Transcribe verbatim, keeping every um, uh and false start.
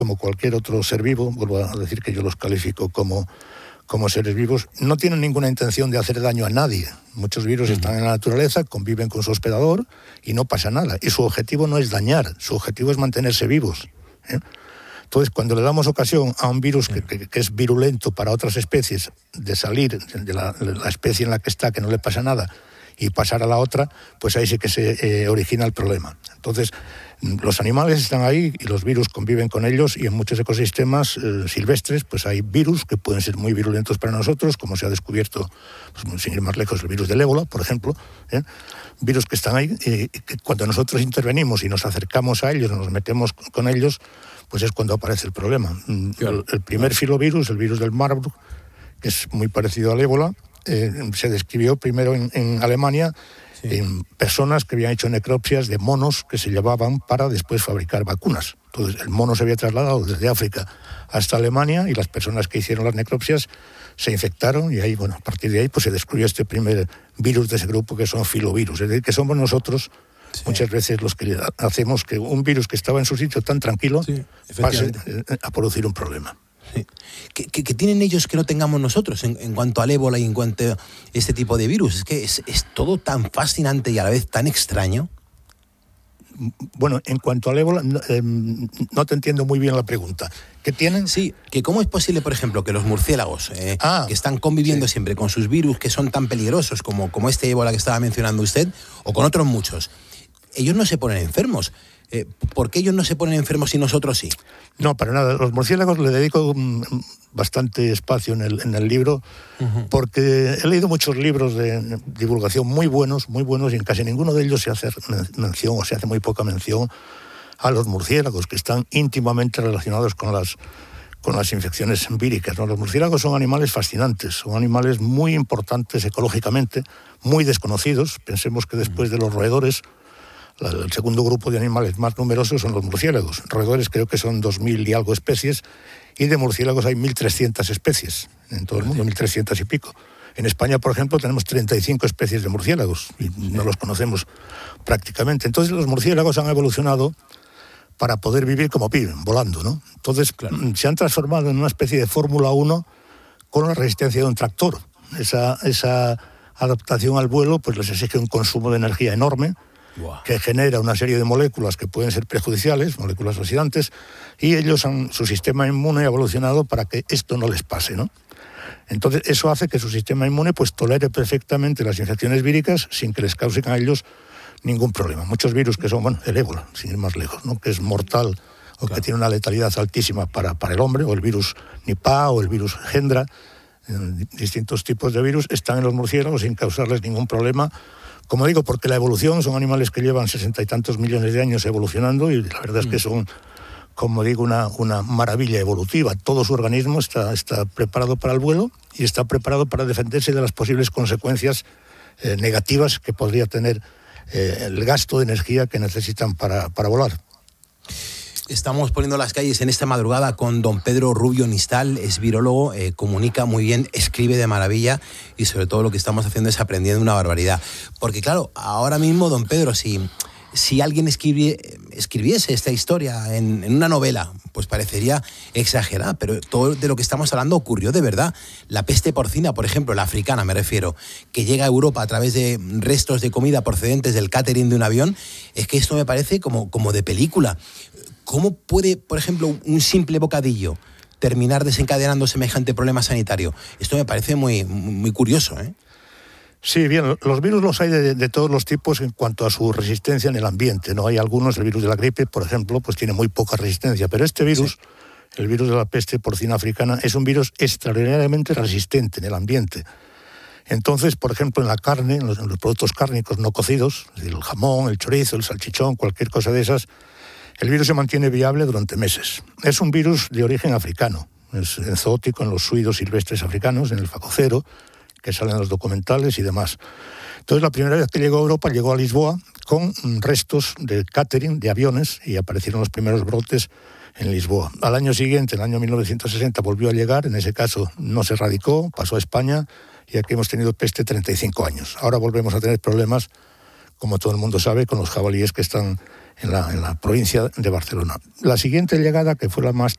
como cualquier otro ser vivo, vuelvo a decir que yo los califico como, como seres vivos, no tienen ninguna intención de hacer daño a nadie. Muchos virus uh-huh. están en la naturaleza, conviven con su hospedador y no pasa nada. Y su objetivo no es dañar, su objetivo es mantenerse vivos, ¿eh? Entonces, cuando le damos ocasión a un virus que, que, que es virulento para otras especies de salir de la, la especie en la que está, que no le pasa nada, y pasar a la otra, pues ahí sí que se eh, origina el problema. Entonces, los animales están ahí y los virus conviven con ellos, y en muchos ecosistemas eh, silvestres pues hay virus que pueden ser muy virulentos para nosotros, como se ha descubierto, pues, sin ir más lejos, el virus del ébola, por ejemplo, ¿eh? Virus que están ahí y que cuando nosotros intervenimos y nos acercamos a ellos, nos metemos con ellos, pues es cuando aparece el problema. Claro. El, el primer filovirus, el virus del Marburg, que es muy parecido al ébola, eh, se describió primero en, en Alemania, sí. en personas que habían hecho necropsias de monos que se llevaban para después fabricar vacunas. Entonces el mono se había trasladado desde África hasta Alemania y las personas que hicieron las necropsias se infectaron y ahí, bueno, a partir de ahí pues se descubrió este primer virus de ese grupo, que son filovirus, es decir, que somos nosotros sí. muchas veces los que hacemos que un virus que estaba en su sitio tan tranquilo sí, pase a producir un problema. Sí. ¿Qué, qué, ¿Qué tienen ellos que no tengamos nosotros en, en cuanto al ébola y en cuanto a este tipo de virus? Es que es, es todo tan fascinante y a la vez tan extraño. Bueno, en cuanto al ébola, no, eh, no te entiendo muy bien la pregunta. ¿Qué tienen? Sí, que cómo es posible, por ejemplo, que los murciélagos, eh, ah, que están conviviendo sí. siempre con sus virus, que son tan peligrosos como, como este ébola que estaba mencionando usted, o con otros muchos, ellos no se ponen enfermos. Eh, ¿Por qué ellos no se ponen enfermos y nosotros sí? No, para nada. Los murciélagos le dedico bastante espacio en el, en el libro, uh-huh. porque he leído muchos libros de divulgación muy buenos, muy buenos, y en casi ninguno de ellos se hace mención, o se hace muy poca mención, a los murciélagos, que están íntimamente relacionados con las, con las infecciones víricas, ¿no? Los murciélagos son animales fascinantes, son animales muy importantes ecológicamente, muy desconocidos. Pensemos que después de los roedores, el segundo grupo de animales más numerosos son los murciélagos. Roedores creo que son dos mil y algo especies, y de murciélagos hay mil trescientas especies en todo el mundo, mil trescientas y pico. En España, por ejemplo, tenemos treinta y cinco especies de murciélagos y no los conocemos prácticamente. Entonces los murciélagos han evolucionado para poder vivir como viven, volando, ¿no? Entonces claro. se han transformado en una especie de Fórmula uno con la resistencia de un tractor. Esa, esa adaptación al vuelo pues les exige un consumo de energía enorme, wow. que genera una serie de moléculas que pueden ser perjudiciales, moléculas oxidantes, y ellos han, su sistema inmune ha evolucionado para que esto no les pase, ¿no? Entonces eso hace que su sistema inmune pues tolere perfectamente las infecciones víricas sin que les causen a ellos ningún problema. Muchos virus que son, bueno, el ébola, sin ir más lejos, ¿no? Que es mortal o claro. que tiene una letalidad altísima para, para el hombre, o el virus Nipah o el virus Hendra, distintos tipos de virus están en los murciélagos sin causarles ningún problema. Como digo, porque la evolución, son animales que llevan sesenta y tantos millones de años evolucionando, y la verdad es que son, como digo, una, una maravilla evolutiva. Todo su organismo está, está preparado para el vuelo y está preparado para defenderse de las posibles consecuencias eh, negativas que podría tener eh, el gasto de energía que necesitan para, para volar. Estamos poniendo las calles en esta madrugada con don Pedro Rubio Nistal, es virólogo, eh, comunica muy bien, escribe de maravilla, y sobre todo lo que estamos haciendo es aprendiendo una barbaridad. Porque claro, ahora mismo, don Pedro, si, si alguien escribie, escribiese esta historia en, en una novela, pues parecería exagerada, pero todo de lo que estamos hablando ocurrió de verdad. La peste porcina, por ejemplo, la africana me refiero, que llega a Europa a través de restos de comida procedentes del catering de un avión, es que esto me parece como, como de película. ¿Cómo puede, por ejemplo, un simple bocadillo terminar desencadenando semejante problema sanitario? Esto me parece muy, muy curioso, ¿eh? Sí, bien, los virus los hay de, de todos los tipos en cuanto a su resistencia en el ambiente, ¿no? Hay algunos, el virus de la gripe, por ejemplo, pues tiene muy poca resistencia, pero este virus, sí. el virus de la peste porcina africana, es un virus extraordinariamente resistente en el ambiente. Entonces, por ejemplo, en la carne, en los, en los productos cárnicos no cocidos, es decir, el jamón, el chorizo, el salchichón, cualquier cosa de esas, el virus se mantiene viable durante meses. Es un virus de origen africano, es zoótico en los suidos silvestres africanos, en el facocero, que salen en los documentales y demás. Entonces, la primera vez que llegó a Europa, llegó a Lisboa con restos de catering, de aviones, y aparecieron los primeros brotes en Lisboa. Al año siguiente, en el año mil novecientos sesenta, volvió a llegar, en ese caso no se erradicó, pasó a España, y aquí hemos tenido peste treinta y cinco años. Ahora volvemos a tener problemas, como todo el mundo sabe, con los jabalíes que están en la, en la provincia de Barcelona. La siguiente llegada, que fue la más